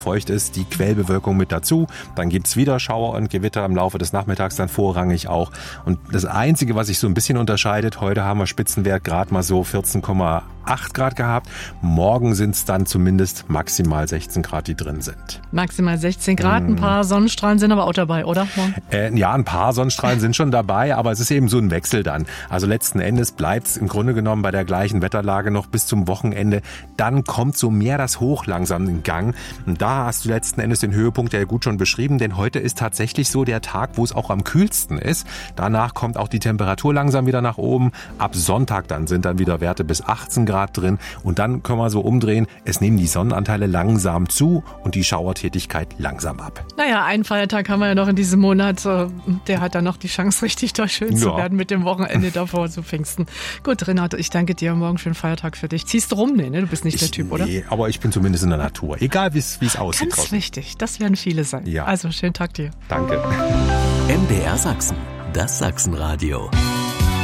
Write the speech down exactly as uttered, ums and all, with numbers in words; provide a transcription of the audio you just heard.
feucht ist, die Quellbewölkung mit dazu. Dann gibt's wieder Schauer und Gewitter im Laufe des Nachmittags dann vorrangig auch. Und das Einzige, was sich so ein bisschen unterscheidet, heute haben wir Spitzenwert gerade mal so vierzehn Komma acht Grad gehabt. Morgen sind es dann zumindest maximal sechzehn Grad, die drin sind. Maximal sechzehn Grad, ein paar Sonnenstrahlen sind aber auch dabei, oder? Äh, ja, ein paar Sonnenstrahlen sind schon dabei, aber es ist eben so ein Wechsel dann. Also letzten Endes bleibt es im Grunde genommen bei der gleichen Wetterlage noch bis zum Wochenende. Dann kommt so mehr das Hoch langsam in Gang. Und da hast du letzten Endes den Höhepunkt ja gut schon beschrieben, denn heute ist tatsächlich so der Tag, wo es auch am kühlsten ist. Danach kommt auch die Temperatur langsam wieder nach oben. Ab Sonntag dann sind dann wieder Werte bis achtzehn Grad drin und dann können wir so umdrehen, es nehmen die Sonnenanteile langsam zu und die Schauertätigkeit langsam ab. Naja, einen Feiertag haben wir ja noch in diesem Monat, der hat dann noch die Chance, richtig da schön ja. zu werden mit dem Wochenende davor zu Pfingsten. Gut, Renate, ich danke dir, morgen schönen Feiertag für dich. Ziehst du rum? Nee, ne? Du bist nicht ich, der Typ, oder? Nee, aber ich bin zumindest in der Natur, egal wie es aussieht. Ganz draußen. Wichtig, das werden viele sein. Ja. Also, schönen Tag dir. Danke. M D R Sachsen, das Sachsenradio.